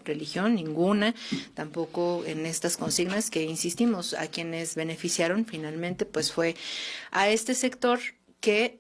religión, ninguna, tampoco en estas consignas que, insistimos, a quienes beneficiaron finalmente pues fue a este sector que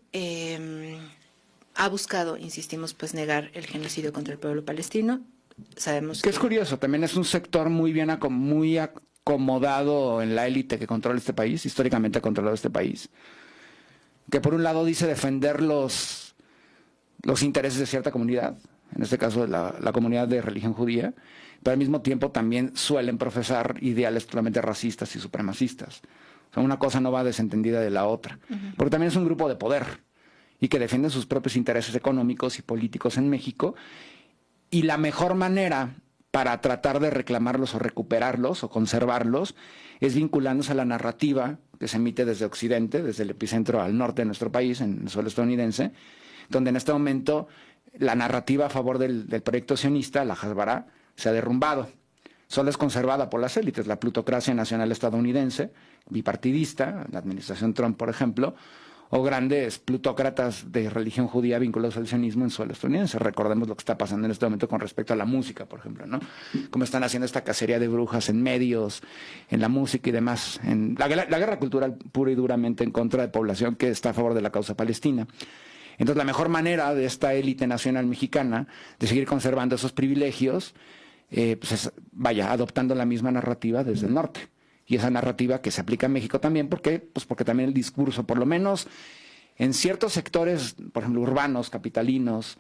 ha buscado, insistimos, pues negar el genocidio contra el pueblo palestino. Sabemos que es curioso, también es un sector muy bien muy acomodado en la élite que controla este país, históricamente ha controlado este país, que por un lado dice defender los intereses de cierta comunidad, en este caso de la comunidad de religión judía, pero al mismo tiempo también suelen profesar ideales totalmente racistas y supremacistas. O sea, una cosa no va desentendida de la otra, porque también es un grupo de poder y que defiende sus propios intereses económicos y políticos en México, y la mejor manera para tratar de reclamarlos o recuperarlos o conservarlos es vinculándose a la narrativa que se emite desde Occidente, desde el epicentro al norte de nuestro país, en el suelo estadounidense, donde en este momento la narrativa a favor del proyecto sionista, la Hasbara, se ha derrumbado. Solo es conservada por las élites, la plutocracia nacional estadounidense, bipartidista, la administración Trump, por ejemplo, o grandes plutócratas de religión judía vinculados al sionismo en suelo estadounidense. Recordemos lo que está pasando en este momento con respecto a la música, por ejemplo, ¿no? Cómo están haciendo esta cacería de brujas en medios, en la música y demás, en la guerra cultural pura y duramente en contra de población que está a favor de la causa palestina. Entonces, la mejor manera de esta élite nacional mexicana de seguir conservando esos privilegios, pues es, adoptando la misma narrativa desde el norte. Y esa narrativa que se aplica en México también, ¿por qué? Pues porque también el discurso, por lo menos en ciertos sectores, por ejemplo, urbanos, capitalinos,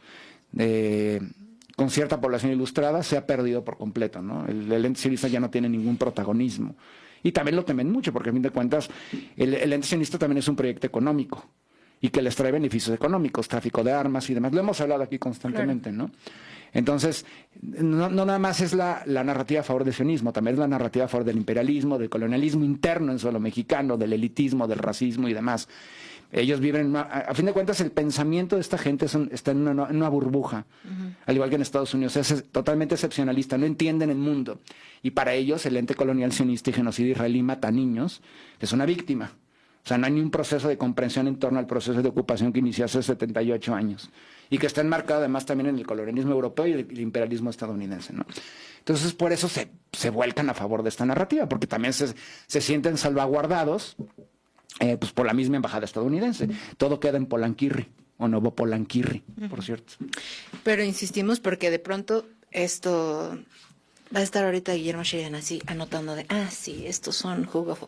con cierta población ilustrada, se ha perdido por completo, ¿no? El ente sionista ya no tiene ningún protagonismo. Y también lo temen mucho, porque a fin de cuentas, el ente sionista también es un proyecto económico y que les trae beneficios económicos, tráfico de armas y demás. Lo hemos hablado aquí constantemente, claro, ¿no? Entonces, no nada más es la narrativa a favor del sionismo, también es la narrativa a favor del imperialismo, del colonialismo interno en suelo mexicano, del elitismo, del racismo y demás. Ellos viven, a fin de cuentas, el pensamiento de esta gente está en una burbuja, al igual que en Estados Unidos, es totalmente excepcionalista, no entienden el mundo. Y para ellos, el ente colonial sionista y genocidio israelí mata niños, es una víctima. O sea, no hay ni un proceso de comprensión en torno al proceso de ocupación que inició hace 78 años y que está enmarcado además también en el colonialismo europeo y el imperialismo estadounidense, ¿no? Entonces, por eso se vuelcan a favor de esta narrativa, porque también se sienten salvaguardados pues por la misma embajada estadounidense. Todo queda en Polanquirri, o Nuevo Polanquirri, por cierto. Pero insistimos porque de pronto esto va a estar ahorita Guillermo Sheridan así anotando sí, estos son judeos.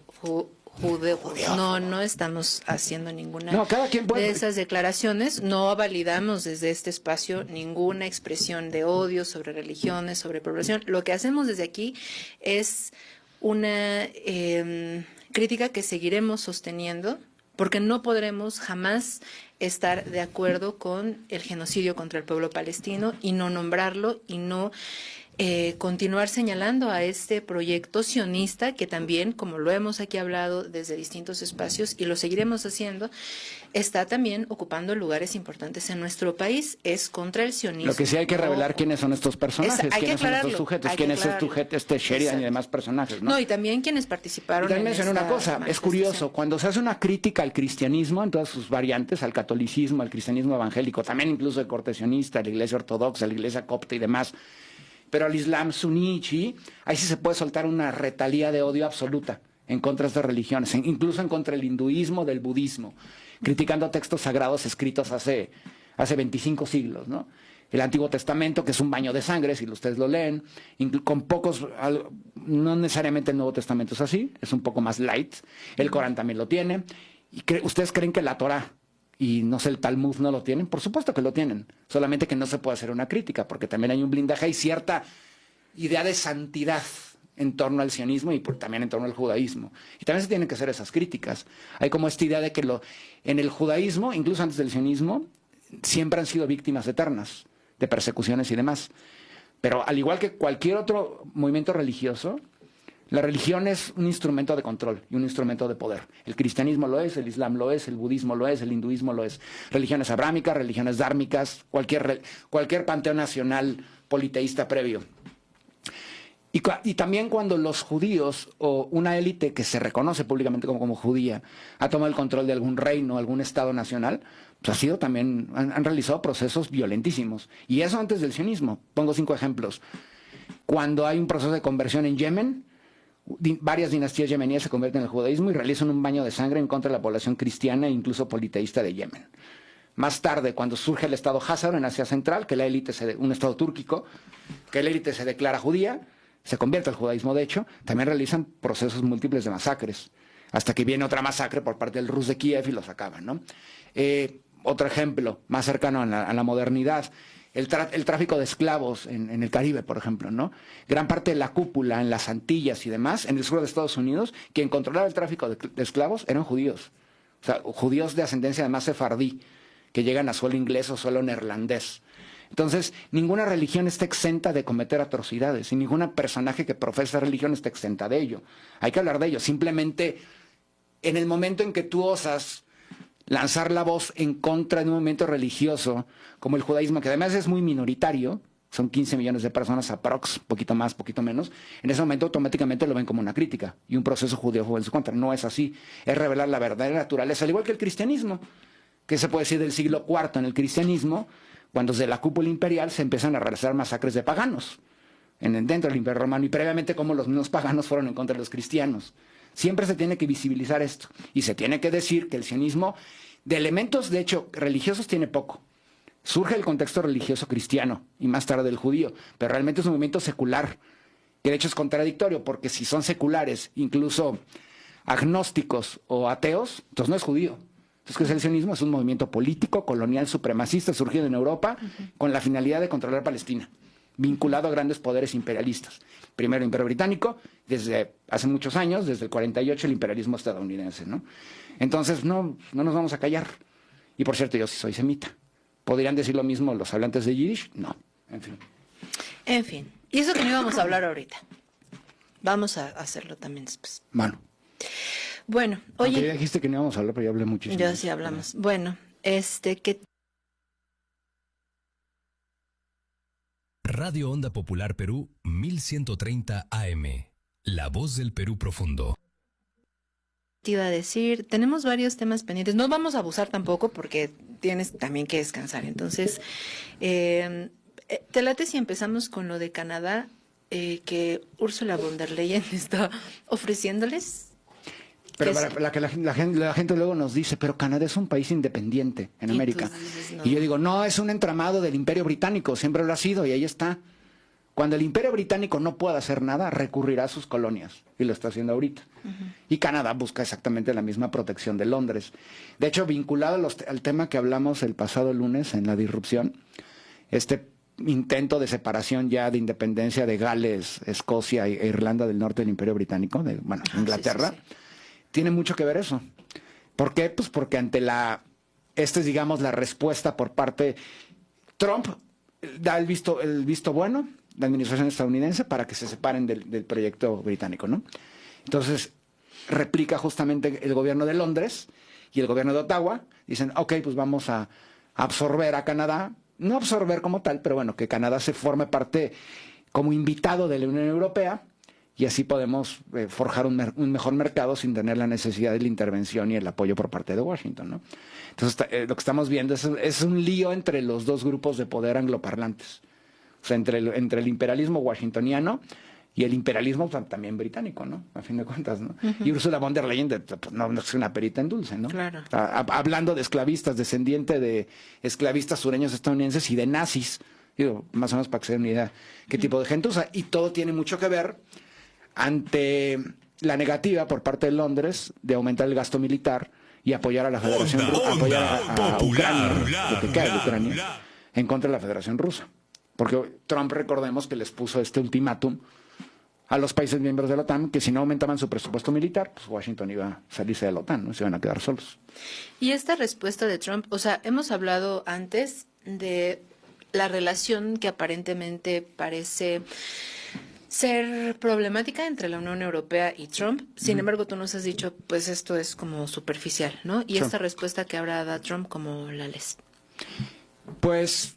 No estamos haciendo ninguna cada quien puede. De esas declaraciones. No validamos desde este espacio ninguna expresión de odio sobre religiones, sobre población. Lo que hacemos desde aquí es una crítica que seguiremos sosteniendo, porque no podremos jamás estar de acuerdo con el genocidio contra el pueblo palestino y no nombrarlo y no continuar señalando a este proyecto sionista que también, como lo hemos aquí hablado desde distintos espacios y lo seguiremos haciendo, está también ocupando lugares importantes en nuestro país. Es contra el sionismo. Lo que sí hay que revelar quiénes son estos personajes, quiénes son estos sujetos, quién es este Sheridan y demás personajes, ¿no? No, y también quienes participaron. Y también mencioné una cosa, es curioso, cuando se hace una crítica al cristianismo en todas sus variantes, al catolicismo, al cristianismo evangélico, también incluso el corte sionista, a la iglesia ortodoxa, a la iglesia copta y demás, pero al Islam suní y chií, ahí sí se puede soltar una retalía de odio absoluta en contra de estas religiones, incluso en contra del hinduismo, del budismo, criticando textos sagrados escritos hace 25 siglos, ¿no? El Antiguo Testamento, que es un baño de sangre, si ustedes lo leen, con pocos, no necesariamente el Nuevo Testamento es así, es un poco más light, el Corán también lo tiene, y ¿ustedes creen que la Torá y no sé, el Talmud no lo tienen? Por supuesto que lo tienen, solamente que no se puede hacer una crítica, porque también hay un blindaje y cierta idea de santidad en torno al sionismo y también en torno al judaísmo. Y también se tienen que hacer esas críticas. Hay como esta idea de que en el judaísmo, incluso antes del sionismo, siempre han sido víctimas eternas de persecuciones y demás. Pero al igual que cualquier otro movimiento religioso, la religión es un instrumento de control y un instrumento de poder. El cristianismo lo es, el islam lo es, el budismo lo es, el hinduismo lo es. Religiones abrámicas, religiones dármicas, cualquier panteón nacional politeísta previo. Y también cuando los judíos o una élite que se reconoce públicamente como judía ha tomado el control de algún reino, algún estado nacional, pues han realizado procesos violentísimos. Y eso antes del sionismo. Pongo 5 ejemplos. Cuando hay un proceso de conversión en Yemen, varias dinastías yemeníes se convierten en el judaísmo y realizan un baño de sangre en contra de la población cristiana e incluso politeísta de Yemen. Más tarde, cuando surge el estado Hazar en Asia Central, que un estado túrquico, que la élite se declara judía, se convierte al judaísmo de hecho, también realizan procesos múltiples de masacres, hasta que viene otra masacre por parte del Rus de Kiev y los acaban, ¿no? Otro ejemplo, más cercano a la modernidad, el tráfico de esclavos en el Caribe, por ejemplo, ¿no? Gran parte de la cúpula en las Antillas y demás, en el sur de Estados Unidos, quien controlaba el tráfico de esclavos eran judíos. O sea, judíos de ascendencia además sefardí, que llegan a suelo inglés o suelo neerlandés. Entonces, ninguna religión está exenta de cometer atrocidades y ningún personaje que profesa religión está exenta de ello. Hay que hablar de ello. Simplemente, en el momento en que tú osas lanzar la voz en contra de un movimiento religioso como el judaísmo, que además es muy minoritario, son 15 millones de personas aprox, poquito más, poquito menos, en ese momento automáticamente lo ven como una crítica y un proceso judío en su contra. No es así, es revelar la verdadera naturaleza, al igual que el cristianismo, que se puede decir del siglo IV en el cristianismo, cuando desde la cúpula imperial se empiezan a realizar masacres de paganos dentro del Imperio Romano y previamente como los mismos paganos fueron en contra de los cristianos. Siempre se tiene que visibilizar esto y se tiene que decir que el sionismo de elementos, de hecho, religiosos tiene poco. Surge el contexto religioso cristiano y más tarde el judío, pero realmente es un movimiento secular, que de hecho es contradictorio, porque si son seculares, incluso agnósticos o ateos, entonces no es judío. Entonces, ¿qué es el sionismo? Es un movimiento político, colonial, supremacista, surgido en Europa, con la finalidad de controlar Palestina, vinculado a grandes poderes imperialistas. Primero el Imperio Británico, desde hace muchos años, desde el 48 el imperialismo estadounidense, ¿no? Entonces, no nos vamos a callar. Y por cierto, yo sí soy semita. ¿Podrían decir lo mismo los hablantes de Yiddish? No, en fin. En fin, y eso que no íbamos a hablar ahorita. Vamos a hacerlo también después. Bueno, oye. Aunque ya dijiste que no íbamos a hablar, pero ya hablé muchísimo. Ya sí hablamos. Bueno, ¿qué? Radio Onda Popular Perú 1130 AM. La voz del Perú profundo. Te iba a decir, tenemos varios temas pendientes. No vamos a abusar tampoco porque tienes también que descansar. Entonces, te late si empezamos con lo de Canadá, que Ursula von der Leyen está ofreciéndoles. Pero para que la gente luego nos dice, pero Canadá es un país independiente en América. Dices, no. Y yo digo, no, es un entramado del Imperio Británico, siempre lo ha sido y ahí está. Cuando el Imperio Británico no pueda hacer nada, recurrirá a sus colonias, y lo está haciendo ahorita. Y Canadá busca exactamente la misma protección de Londres. De hecho, vinculado al tema que hablamos el pasado lunes en la disrupción, este intento de separación ya de independencia de Gales, Escocia e Irlanda del Norte del Imperio Británico, Inglaterra, sí. Tiene mucho que ver eso. ¿Por qué? Pues porque ante esta es, digamos, la respuesta por parte Trump, da el visto bueno, la administración estadounidense, para que se separen del proyecto británico, ¿no? Entonces, replica justamente el gobierno de Londres y el gobierno de Ottawa, dicen, ok, pues vamos a absorber a Canadá, no absorber como tal, pero bueno, que Canadá se forme parte como invitado de la Unión Europea, y así podemos forjar un mejor mercado sin tener la necesidad de la intervención y el apoyo por parte de Washington, ¿no? Entonces, lo que estamos viendo es un lío entre los dos grupos de poder angloparlantes. O sea, entre el imperialismo washingtoniano y el imperialismo también británico, ¿no? A fin de cuentas, ¿no? Y Ursula von der Leyen no es una perita en dulce, ¿no? Claro. Hablando de esclavistas, descendiente de esclavistas sureños estadounidenses y de nazis, digo, más o menos para que se den una idea qué tipo de gente usa. Y todo tiene mucho que ver ante la negativa por parte de Londres de aumentar el gasto militar y apoyar a la Federación Rusa, apoyar a Ucrania, lo que queda de Ucrania, en contra de la Federación Rusa. Porque Trump, recordemos que les puso este ultimátum a los países miembros de la OTAN, que si no aumentaban su presupuesto militar, pues Washington iba a salirse de la OTAN, ¿no? Se iban a quedar solos. Y esta respuesta de Trump, o sea, hemos hablado antes de la relación que aparentemente parece ser problemática entre la Unión Europea y Trump. Sin embargo, tú nos has dicho, pues esto es como superficial, ¿no? Y esta respuesta que ahora da Trump, ¿cómo la lees? Pues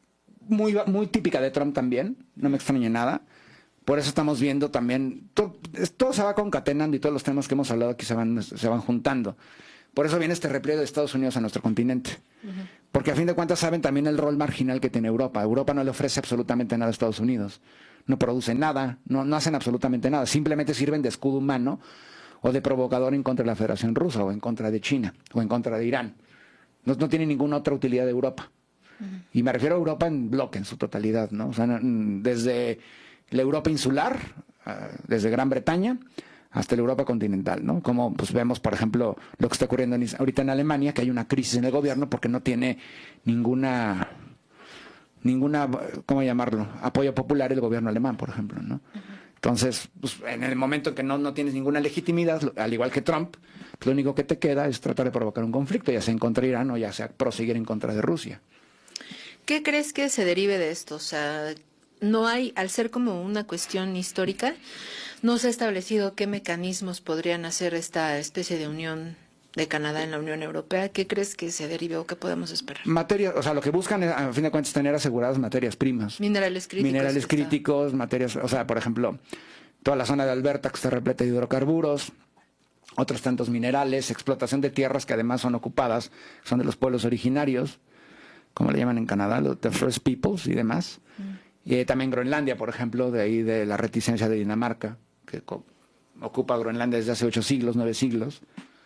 muy típica de Trump también, no me extraña nada. Por eso estamos viendo también, todo se va concatenando y todos los temas que hemos hablado aquí se van juntando. Por eso viene este repliegue de Estados Unidos a nuestro continente. Porque a fin de cuentas saben también el rol marginal que tiene Europa. Europa no le ofrece absolutamente nada a Estados Unidos. no producen nada, no hacen absolutamente nada, simplemente sirven de escudo humano o de provocador en contra de la Federación Rusa o en contra de China o en contra de Irán. No tienen ninguna otra utilidad de Europa. Y me refiero a Europa en bloque, en su totalidad, ¿no? O sea, desde la Europa insular, desde Gran Bretaña, hasta la Europa continental, ¿no? Como pues vemos, por ejemplo, lo que está ocurriendo ahorita en Alemania, que hay una crisis en el gobierno porque no tiene ninguna, ¿cómo llamarlo?, apoyo popular el gobierno alemán, por ejemplo, ¿no? Entonces, pues, en el momento en que no tienes ninguna legitimidad, al igual que Trump, pues, lo único que te queda es tratar de provocar un conflicto, ya sea en contra de Irán o ya sea proseguir en contra de Rusia. ¿Qué crees que se derive de esto? O sea, no hay, al ser como una cuestión histórica, no se ha establecido qué mecanismos podrían hacer esta especie de unión de Canadá en la Unión Europea. ¿Qué crees que se derive o qué podemos esperar? O sea, lo que buscan es, a fin de cuentas, tener aseguradas materias primas. Minerales críticos. Minerales críticos, materias, o sea, por ejemplo, toda la zona de Alberta que está repleta de hidrocarburos, otros tantos minerales, explotación de tierras que además son ocupadas, son de los pueblos originarios, como le llaman en Canadá, los the First Peoples y demás. Y también Groenlandia, por ejemplo, de ahí de la reticencia de Dinamarca, que ocupa Groenlandia desde hace 8 siglos, 9 siglos.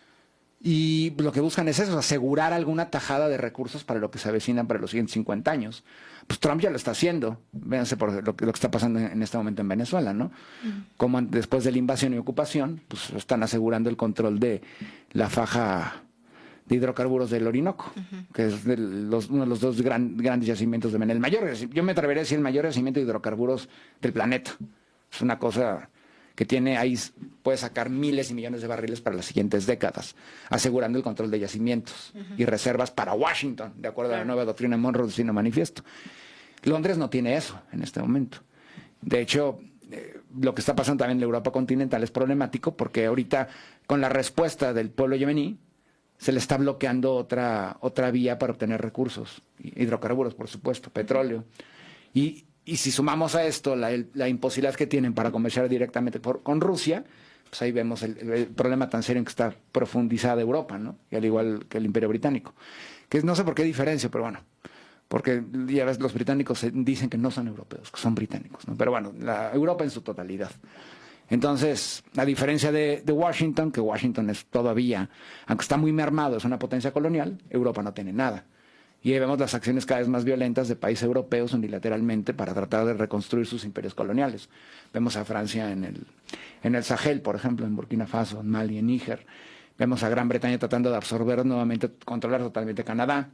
Y lo que buscan es eso, asegurar alguna tajada de recursos para lo que se avecina para los siguientes 50 años. Pues Trump ya lo está haciendo. Véanse por lo que está pasando en este momento en Venezuela, ¿no? Como después de la invasión y ocupación, pues están asegurando el control de la faja de hidrocarburos del Orinoco, que es uno de los dos grandes yacimientos de Venezuela. Yo me atrevería a decir el mayor yacimiento de hidrocarburos del planeta. Es una cosa que tiene ahí, puede sacar miles y millones de barriles para las siguientes décadas, asegurando el control de yacimientos y reservas para Washington, de acuerdo a la nueva doctrina Monroe del Signo Manifiesto. Londres no tiene eso en este momento. De hecho, lo que está pasando también en la Europa continental es problemático porque ahorita, con la respuesta del pueblo yemení, se le está bloqueando otra vía para obtener recursos, hidrocarburos, por supuesto, petróleo. Y si sumamos a esto la imposibilidad que tienen para comerciar directamente con Rusia, pues ahí vemos el problema tan serio en que está profundizada Europa, ¿no? Y al igual que el Imperio Británico. Que no sé por qué diferencia, pero bueno, porque ya ves, los británicos dicen que no son europeos, que son británicos, ¿no? Pero bueno, la Europa en su totalidad. Entonces, a diferencia de Washington, que Washington es todavía, aunque está muy mermado, es una potencia colonial, Europa no tiene nada. Y ahí vemos las acciones cada vez más violentas de países europeos unilateralmente para tratar de reconstruir sus imperios coloniales. Vemos a Francia en el Sahel, por ejemplo, en Burkina Faso, en Mali, en Níger. Vemos a Gran Bretaña tratando de absorber nuevamente, controlar totalmente Canadá.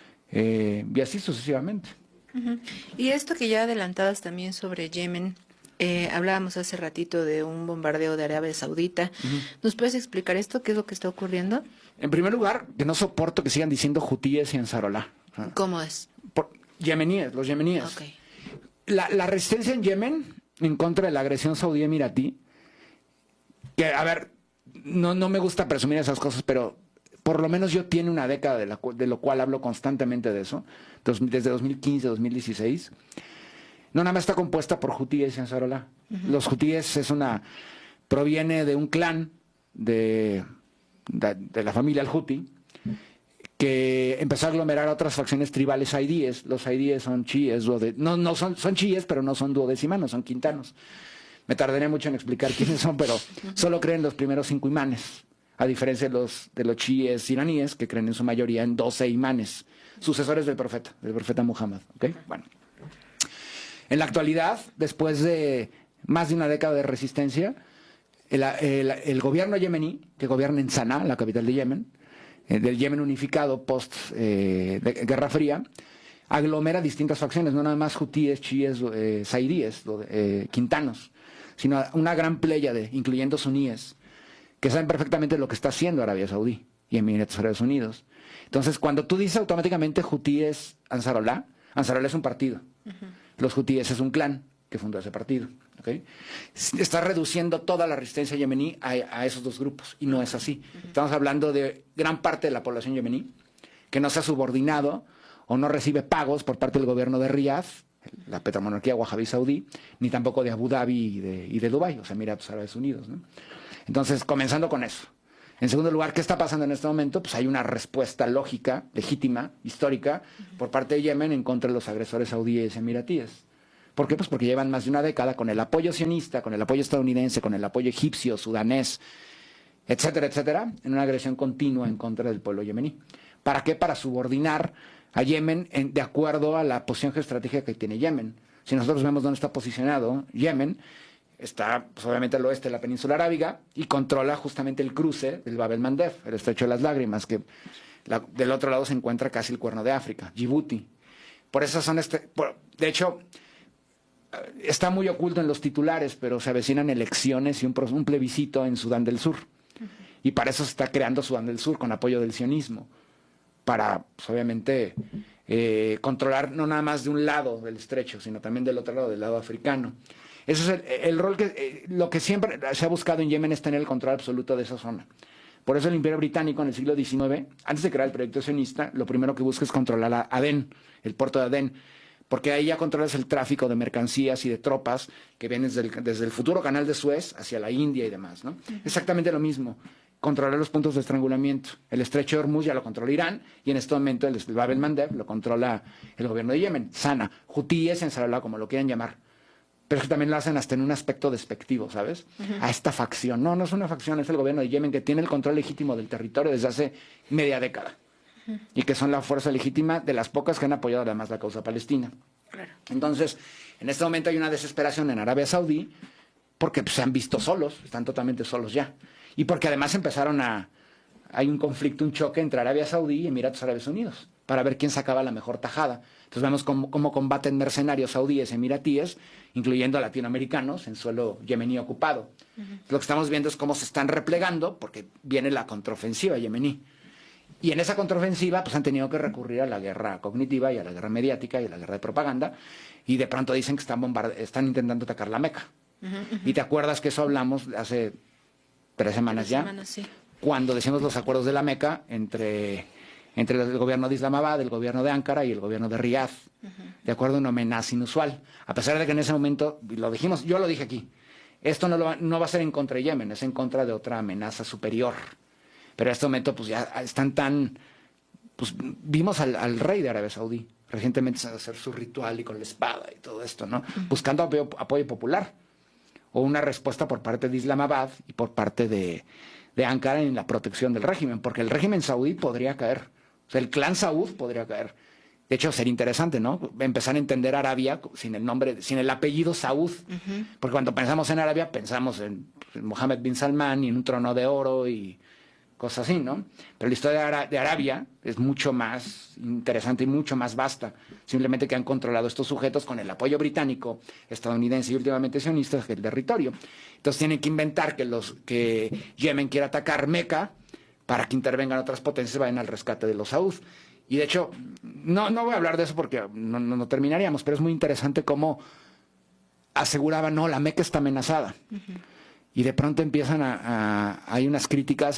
Y así sucesivamente. Y esto que ya adelantabas también sobre Yemen, hablábamos hace ratito de un bombardeo de Arabia Saudita. ¿Nos puedes explicar esto? ¿Qué es lo que está ocurriendo? En primer lugar, que no soporto que sigan diciendo hutíes y ansarolá. ¿Cómo es? Los yemeníes. Okay. La resistencia en Yemen en contra de la agresión saudí emiratí, que, a ver, no me gusta presumir esas cosas, pero por lo menos yo tiene una década de lo cual hablo constantemente de eso, desde 2015, 2016. No nada más está compuesta por hutíes y ansarolá. Los hutíes proviene de un clan de la familia al-Huti, que empezó a aglomerar a otras facciones tribales saidíes. Los saidíes son chiíes, son chiíes, pero no son duodecimanos, son quintanos. Me tardaré mucho en explicar quiénes son, pero solo creen los primeros 5 imanes, a diferencia de los chiíes iraníes, que creen en su mayoría en 12 imanes, sucesores del profeta Muhammad. ¿Okay? Bueno. En la actualidad, después de más de una década de resistencia, el gobierno yemení, que gobierna en Sanaa, la capital de Yemen, del Yemen unificado post Guerra Fría, aglomera distintas facciones, no nada más hutíes, chiíes, saidíes, quintanos, sino una gran pléyade, incluyendo suníes, que saben perfectamente lo que está haciendo Arabia Saudí y Emiratos Árabes Unidos. Entonces, cuando tú dices automáticamente hutíes, Ansarolá es un partido. Los hutíes es un clan que fundó ese partido. ¿Okay? Está reduciendo toda la resistencia yemení a esos dos grupos, y no es así. Estamos hablando de gran parte de la población yemení que no se ha subordinado o no recibe pagos por parte del gobierno de Riyadh, la petromonarquía wahabí saudí, ni tampoco de Abu Dhabi y de Dubái, o sea, Emiratos Árabes Unidos, ¿no? Entonces, comenzando con eso. En segundo lugar, ¿qué está pasando en este momento? Pues hay una respuesta lógica, legítima, histórica, por parte de Yemen en contra de los agresores saudíes y emiratíes. ¿Por qué? Pues porque llevan más de una década con el apoyo sionista, con el apoyo estadounidense, con el apoyo egipcio, sudanés, etcétera, etcétera, en una agresión continua en contra del pueblo yemení. ¿Para qué? Para subordinar a Yemen de acuerdo a la posición geoestratégica que tiene Yemen. Si nosotros vemos dónde está posicionado Yemen, está pues, obviamente al oeste de la península arábiga y controla justamente el cruce del Bab el-Mandeb, el estrecho de las lágrimas, que del otro lado se encuentra casi el Cuerno de África, Djibouti. Por eso son de hecho, está muy oculto en los titulares, pero se avecinan elecciones y un plebiscito en Sudán del Sur. Y para eso se está creando Sudán del Sur con apoyo del sionismo, para pues, obviamente controlar no nada más de un lado del estrecho, sino también del otro lado, del lado africano. Ese es el rol que lo que siempre se ha buscado en Yemen es tener el control absoluto de esa zona. Por eso el Imperio Británico en el siglo XIX, antes de crear el proyecto sionista, lo primero que busca es controlar a Adén, el puerto de Adén, porque ahí ya controlas el tráfico de mercancías y de tropas que vienen desde el futuro canal de Suez hacia la India y demás, ¿no? Exactamente lo mismo. Controlar los puntos de estrangulamiento. El estrecho de Hormuz ya lo controla Irán y en este momento el Bab el-Mandeb lo controla el gobierno de Yemen. Sana, hutíes, Ensaralá, como lo quieran llamar. Pero es que también lo hacen hasta en un aspecto despectivo, ¿sabes? A esta facción. No, no es una facción, es el gobierno de Yemen que tiene el control legítimo del territorio desde hace media década. Y que son la fuerza legítima de las pocas que han apoyado además la causa palestina. Claro. Entonces, en este momento hay una desesperación en Arabia Saudí porque pues, se han visto solos, están totalmente solos ya. Y porque además hay un conflicto, un choque entre Arabia Saudí y Emiratos Árabes Unidos, para ver quién sacaba la mejor tajada. Entonces vemos cómo combaten mercenarios saudíes, emiratíes, incluyendo a latinoamericanos en suelo yemení ocupado. Lo que estamos viendo es cómo se están replegando, porque viene la contraofensiva yemení. Y en esa contraofensiva pues han tenido que recurrir a la guerra cognitiva y a la guerra mediática y a la guerra de propaganda, y de pronto dicen que están intentando atacar la Meca. Y te acuerdas que eso hablamos hace 3 semanas ya, sí. Cuando decimos los acuerdos de la Meca entre el gobierno de Islamabad, el gobierno de Ankara y el gobierno de Riyadh, de acuerdo a una amenaza inusual. A pesar de que en ese momento, lo dijimos, yo lo dije aquí, esto no va a ser en contra de Yemen, es en contra de otra amenaza superior. Pero en este momento pues ya están pues vimos al rey de Arabia Saudí recientemente hacer su ritual y con la espada y todo esto, ¿no? Buscando apoyo popular o una respuesta por parte de Islamabad y por parte de Ankara en la protección del régimen, porque el régimen saudí podría caer, o sea, el clan Saud podría caer. De hecho, sería interesante, ¿no? Empezar a entender Arabia sin el apellido Saud, porque cuando pensamos en Arabia pensamos en Mohammed bin Salman y en un trono de oro y cosas así, ¿no? Pero la historia de Arabia es mucho más interesante y mucho más vasta. Simplemente que han controlado estos sujetos con el apoyo británico, estadounidense y últimamente sionista el territorio. Entonces tienen que inventar que Yemen quiere atacar Meca para que intervengan otras potencias y vayan al rescate de los Saud. Y de hecho, no voy a hablar de eso porque no terminaríamos, pero es muy interesante cómo aseguraban, no, la Meca está amenazada. Y de pronto empiezan hay unas críticas a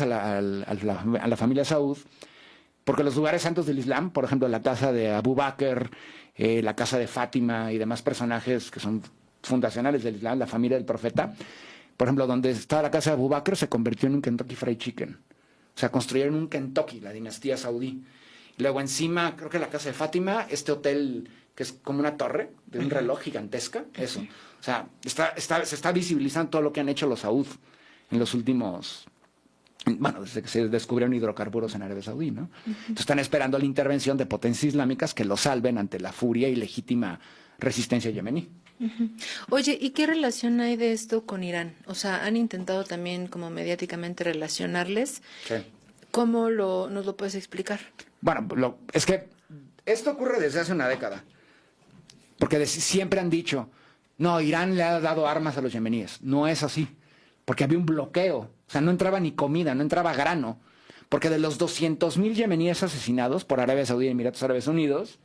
la familia Saud, porque los lugares santos del Islam, por ejemplo, la casa de Abu Bakr, la casa de Fátima y demás personajes que son fundacionales del Islam, la familia del profeta, por ejemplo, donde estaba la casa de Abu Bakr se convirtió en un Kentucky Fried Chicken. O sea, construyeron un Kentucky, la dinastía saudí. Luego encima, creo que la casa de Fátima, este hotel que es como una torre de un reloj gigantesca, eso. O sea, se está visibilizando todo lo que han hecho los Saud en los últimos, bueno, desde que se descubrieron hidrocarburos en Arabia Saudí, ¿no? Entonces están esperando la intervención de potencias islámicas que los salven ante la furia y legítima resistencia yemení. Oye, ¿y qué relación hay de esto con Irán? O sea, han intentado también como mediáticamente relacionarles. Sí. ¿Cómo nos lo puedes explicar? Bueno, es que esto ocurre desde hace una década. Porque siempre han dicho, no, Irán le ha dado armas a los yemeníes. No es así. Porque había un bloqueo. O sea, no entraba ni comida, no entraba grano. Porque de los 200.000 yemeníes asesinados por Arabia Saudí y Emiratos Árabes Unidos,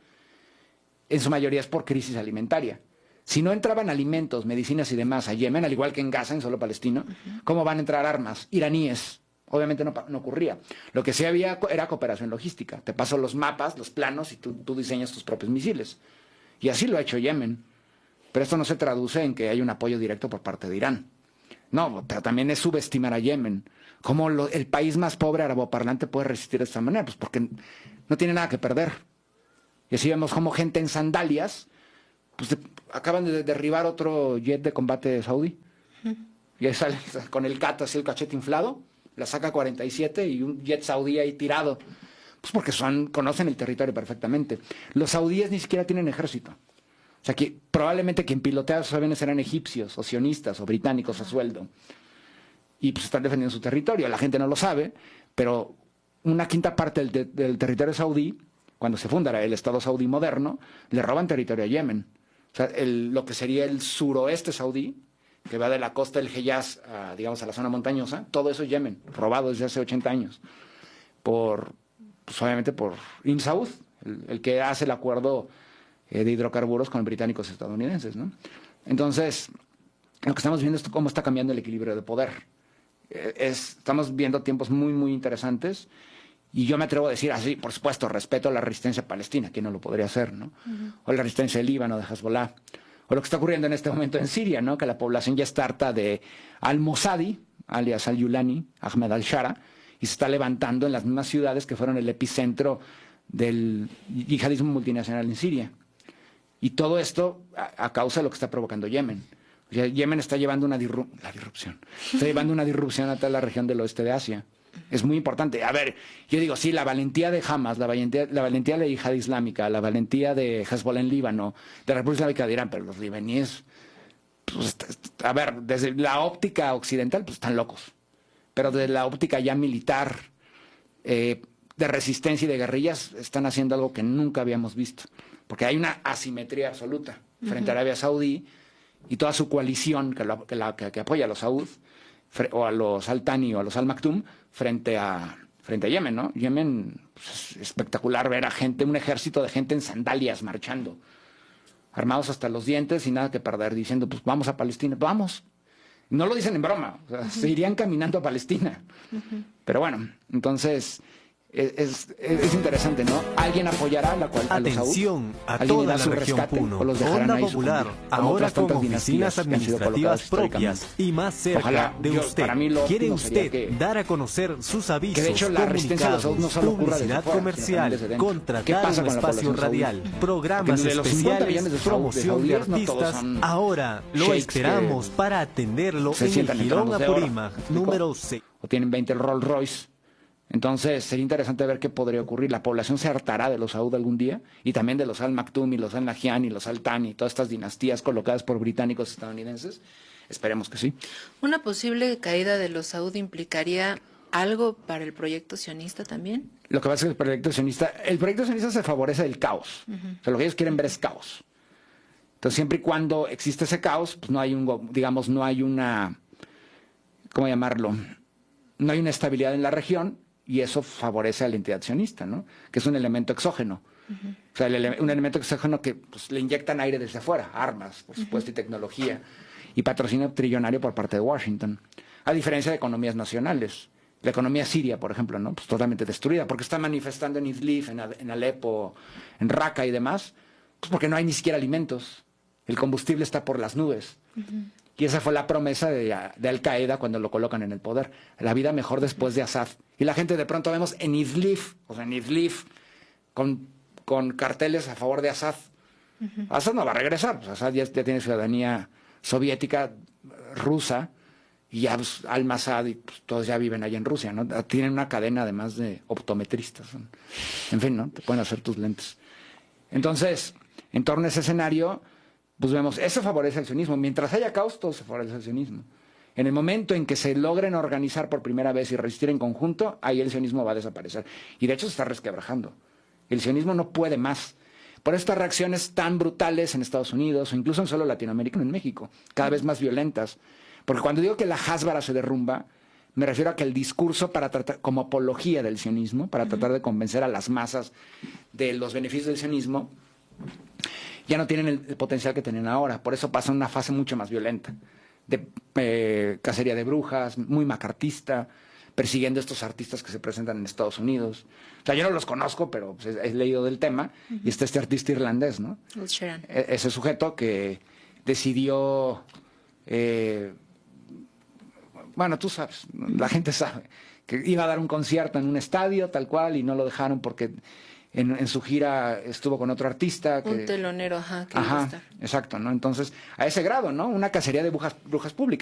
en su mayoría es por crisis alimentaria. Si no entraban alimentos, medicinas y demás a Yemen, al igual que en Gaza, en suelo palestino, ¿cómo van a entrar armas? Iraníes. Obviamente no ocurría. Lo que sí había era cooperación logística. Te paso los mapas, los planos y tú diseñas tus propios misiles. Y así lo ha hecho Yemen. Pero esto no se traduce en que hay un apoyo directo por parte de Irán. No, pero también es subestimar a Yemen. ¿Cómo el país más pobre araboparlante puede resistir de esta manera? Pues porque no tiene nada que perder. Y así vemos como gente en sandalias pues acaban de derribar otro jet de combate saudí. Y ahí sale con el CAT así el cachete inflado, la saca 47 y un jet saudí ahí tirado. Pues porque conocen el territorio perfectamente. Los saudíes ni siquiera tienen ejército. O sea, que probablemente quien pilotea esos aviones eran egipcios, o sionistas, o británicos a sueldo. Y pues están defendiendo su territorio. La gente no lo sabe, pero una quinta parte del territorio saudí, cuando se funda el Estado saudí moderno, le roban territorio a Yemen. O sea, lo que sería el suroeste saudí, que va de la costa del Hejaz a, digamos, a la zona montañosa, todo eso es Yemen, robado desde hace 80 años. Pues obviamente por Ibn Saud, el que hace el acuerdo de hidrocarburos con británicos y estadounidenses, ¿no? Entonces, lo que estamos viendo es cómo está cambiando el equilibrio de poder. Estamos viendo tiempos muy, muy interesantes y yo me atrevo a decir así, por supuesto, respeto a la resistencia palestina, que no lo podría hacer, ¿no? O la resistencia del Líbano, de Hezbollah, o lo que está ocurriendo en este momento en Siria, ¿no? Que la población ya está harta de al-Mossadi, alias al-Yulani, Ahmed al-Shara, y se está levantando en las mismas ciudades que fueron el epicentro del yihadismo multinacional en Siria. Y todo esto a causa de lo que está provocando Yemen. O sea, Yemen está llevando una disrupción. Está llevando una disrupción a toda la región del oeste de Asia. Es muy importante. A ver, yo digo, sí, la valentía de Hamas, la valentía de la yihad islámica, la valentía de Hezbollah en Líbano, de la República Islámica de Irán, pero los libaníes, pues, a ver, desde la óptica occidental, pues están locos. Pero desde la óptica ya militar, de resistencia y de guerrillas, están haciendo algo que nunca habíamos visto. Porque hay una asimetría absoluta frente a Arabia Saudí y toda su coalición que apoya a los Saud, o a los Al-Thani o a los Al-Maktoum, frente a Yemen, ¿no? Yemen, pues, es espectacular ver a gente, un ejército de gente en sandalias marchando, armados hasta los dientes y nada que perder, diciendo, pues vamos a Palestina, vamos. No lo dicen en broma, o sea, se irían caminando a Palestina. Pero bueno, entonces es interesante, ¿no? Alguien apoyará a los Atención a toda la región Puno. Onda Popular, ahora con oficinas administrativas propias y más cerca de usted. ¿Quiere usted dar a conocer sus avisos, que de hecho la resistencia de los Saud no solo ocurre desde publicidad fuera, comercial, contratar un espacio radial, programas especiales, promoción de artistas? Ahora lo esperamos para atenderlo en el Girón Apurímac, número 6. O tienen 20 Rolls Royce. Entonces, sería interesante ver qué podría ocurrir. La población se hartará de los Saud algún día, y también de los Al-Maktoum y los Al-Nahyan y los Al-Thani y todas estas dinastías colocadas por británicos y estadounidenses. Esperemos que sí. ¿Una posible caída de los Saud implicaría algo para el proyecto sionista también? Lo que pasa es que el proyecto sionista se favorece del caos. O sea, lo que ellos quieren ver es caos. Entonces, siempre y cuando existe ese caos, pues no hay no hay una, ¿cómo llamarlo? No hay una estabilidad en la región. Y eso favorece a la entidad sionista, ¿no? Que es un elemento exógeno. O sea, un elemento exógeno que pues, le inyectan aire desde afuera, armas, por supuesto, y tecnología, y patrocinio trillonario por parte de Washington. A diferencia de economías nacionales. La economía siria, por ejemplo, ¿no? Pues totalmente destruida, porque está manifestando en Idlib, en Alepo, en Raqqa y demás, pues porque no hay ni siquiera alimentos. El combustible está por las nubes. Y esa fue la promesa de Al-Qaeda cuando lo colocan en el poder. La vida mejor después de Assad. Y la gente de pronto vemos en Idlib, con carteles a favor de Assad. Assad no va a regresar. Pues Assad ya tiene ciudadanía soviética, rusa, y ya pues, Al-Masad y pues, todos ya viven allá en Rusia, ¿no? Tienen una cadena además de optometristas. En fin, ¿no? Te pueden hacer tus lentes. Entonces, en torno a ese escenario, pues vemos, eso favorece al sionismo. Mientras haya caos, todo se favorece al sionismo. En el momento en que se logren organizar por primera vez y resistir en conjunto, ahí el sionismo va a desaparecer. Y de hecho se está resquebrajando. El sionismo no puede más. Por estas reacciones tan brutales en Estados Unidos, o incluso en solo Latinoamérica, en México, cada vez más violentas. Porque cuando digo que la Hasbara se derrumba, me refiero a que el discurso para tratar, como apología del sionismo, para tratar de convencer a las masas de los beneficios del sionismo, ya no tienen el potencial que tenían ahora. Por eso pasa una fase mucho más violenta, de cacería de brujas, muy macartista, persiguiendo a estos artistas que se presentan en Estados Unidos. O sea, yo no los conozco, pero pues, he leído del tema, y está este artista irlandés, ¿no? Ese sujeto que decidió, bueno, tú sabes, la gente sabe, que iba a dar un concierto en un estadio, tal cual, y no lo dejaron porque en su gira estuvo con otro artista. Un telonero, ajá. Exacto, ¿no? Entonces, a ese grado, ¿no? Una cacería de brujas públicas.